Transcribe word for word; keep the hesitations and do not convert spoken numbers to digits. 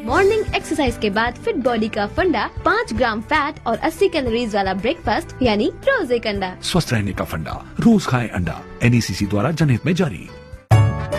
Morning exercise के बाद fit body का फंडा, पाँच ग्राम फैट और अस्सी कैलोरीज वाला ब्रेकफास्ट यानी रोज एक अंडा। स्वस्थ रहने का फंडा, रोज खाएं अंडा। एन ई सी सी द्वारा जनहित में जारी।